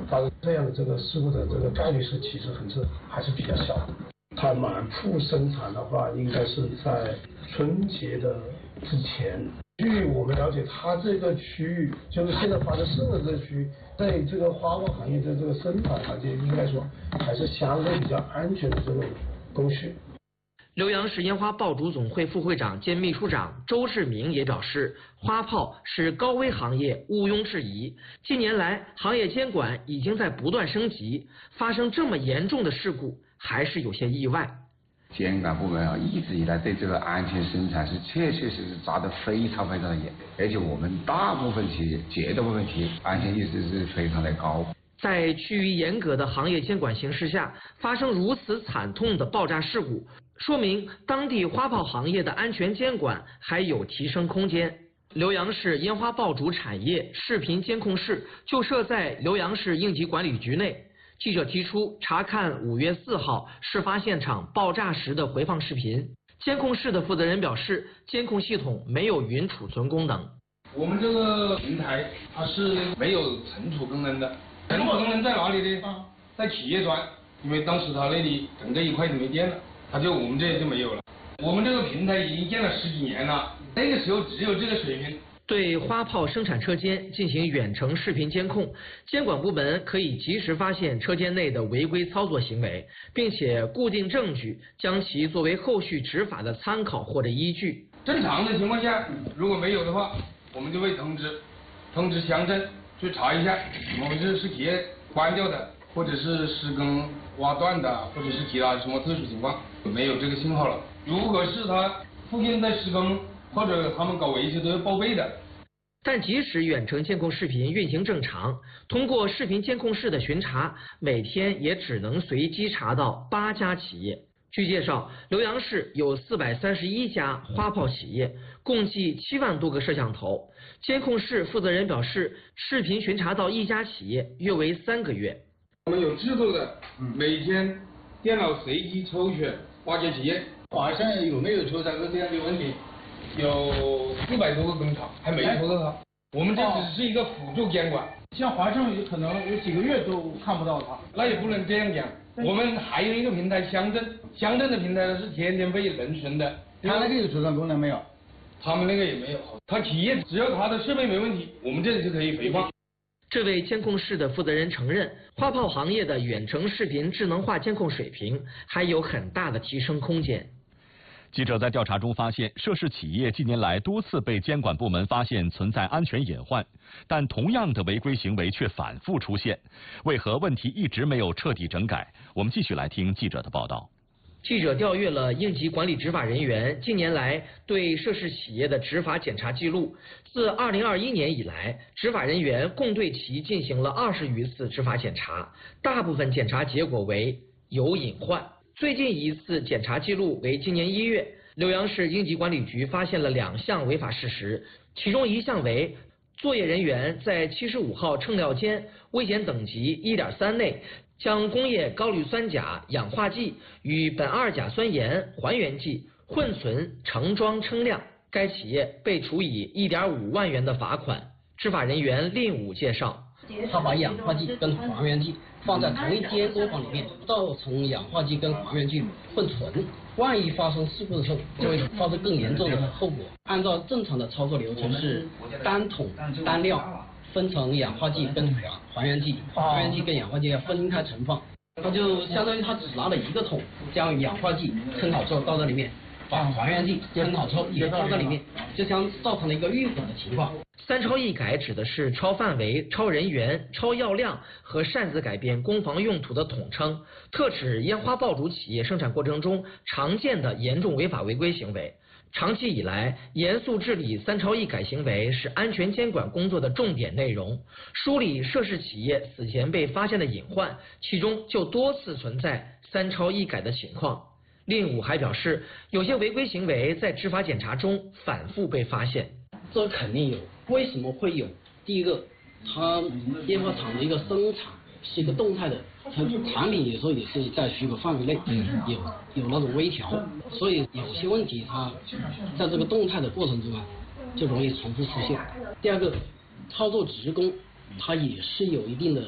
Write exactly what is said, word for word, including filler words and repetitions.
但是这样的这个事故的这个概率是其实很是还是比较小的。它满铺生产的话，应该是在春节的之前。据我们了解，它这个区域就是现在发生事故的这个区域，在这个花炮行业的这个生产环节，应该说还是相对比较安全的这种工序。 浏阳市烟花爆竹总会副会长兼秘书长周志明也表示，花炮是高危行业，毋庸置疑。近年来，行业监管已经在不断升级，发生这么严重的事故，还是有些意外。 监管部门啊，一直以来对这个安全生产是确确实实抓得非常非常的严，而且我们大部分企业、绝大部分企业安全意识是非常的高。 在趋于严格的行业监管形势下，发生如此惨痛的爆炸事故，说明当地花炮行业的安全监管还有提升空间。浏阳市烟花爆竹产业视频监控室就设在浏阳市应急管理局内。记者提出查看五月四号事发现场爆炸时的回放视频，监控室的负责人表示，监控系统没有云储存功能。 我们这个平台它是没有存储功能的，存储功能在哪里呢？在企业端，因为当时它那里整个一块就没电了，它就我们这就没有了。我们这个平台已经建了十几年了，那个时候只有这个水平。 对花炮生产车间进行远程视频监控，监管部门可以及时发现车间内的违规操作行为，并且固定证据，将其作为后续执法的参考或者依据。 正常的情况下，如果没有的话，我们就会通知通知乡镇去查一下，怎么回事，是企业关掉的，或者是施工挖断的，或者是其他什么特殊情况没有这个信号了。如果是他附近在施工，或者他们搞维修都要报备的。 但即使远程监控视频运行正常，通过视频监控室的巡查，每天也只能随机查到八家企业。据介绍，浏阳市有四百三十一家花炮企业，共计七万多个摄像头。监控室负责人表示，视频巡查到一家企业约为三个月。 我们有制度的，每天电脑随机抽选八家企业。 华盛有没有出现过这样的问题？ 有四百多个工厂还没抽到它，我们这只是一个辅助监管。 像华盛有可能有几个月都看不到它， 那也不能这样讲。我们还有一个平台乡镇，乡镇的平台呢是天天被人存的。 它那个有储存功能没有？ 他们那个也没有。他企业只要他的设备没问题，我们这里就可以回放。 这位监控室的负责人承认，花炮行业的远程视频智能化监控水平还有很大的提升空间。 记者在调查中发现，涉事企业近年来多次被监管部门发现存在安全隐患，但同样的违规行为却反复出现，为何问题一直没有彻底整改？我们继续来听记者的报道。 记者调阅了应急管理执法人员近年来对涉事企业的执法检查记录，自二零二一年以来，执法人员共对其进行了二十余次执法检查，大部分检查结果为有隐患。最近一次检查记录为今年一月，浏阳市应急管理局发现了两项违法事实，其中一项为作业人员在七十五号称料间危险等级 一点三 内，将工业高氯酸钾氧化剂与苯二甲酸盐还原剂混存盛装称量，该企业被处以 一点五万元的罚款。执法人员令武介绍， 他把氧化剂跟还原剂放在同一间工坊里面，造成氧化剂跟还原剂混存，万一发生事故的时候，就会发生更严重的后果。按照正常的操作流程是单桶单料分成氧化剂跟还原剂，还原剂跟氧化剂要分开存放。他就相当于他只拿了一个桶，将氧化剂称好之后倒在里面，把还原剂称好之后也倒在里面，就将造成了一个遇混的情况。 三超一改指的是超范围、超人员、超药量和擅自改变工房用途的统称，特指烟花爆竹企业生产过程中常见的严重违法违规行为。长期以来，严肃治理三超一改行为是安全监管工作的重点内容。梳理涉事企业此前被发现的隐患，其中就多次存在三超一改的情况。令武还表示，有些违规行为在执法检查中反复被发现。 这肯定有，为什么会有？第一个，它烟花厂的一个生产是一个动态的，它产品有时候也是在许可范围内，有有那种微调，所以有些问题它在这个动态的过程中啊，就容易重复出现。第二个，操作职工它也是有一定的